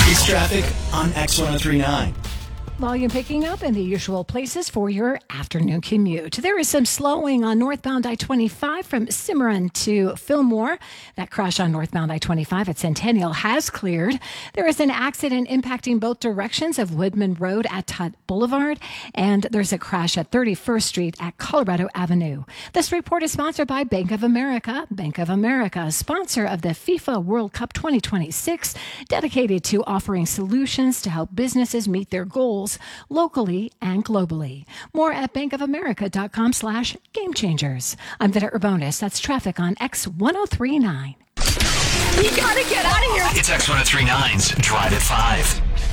It's traffic on X1039. Volume picking up in the usual places for your afternoon commute. There is some slowing on northbound I-25 from Cimarron to Fillmore. That crash on northbound I-25 at Centennial has cleared. There is an accident impacting both directions of Woodman Road at Tutt Boulevard, and there's a crash at 31st Street at Colorado Avenue. This report is sponsored by Bank of America. Bank of America, sponsor of the FIFA World Cup 2026, dedicated to offering solutions to help businesses meet their goals locally and globally. More at bankofamerica.com/game changers. I'm Vita Urbonis. That's traffic on X1039. You gotta get out of here. It's X1039's Drive at 5.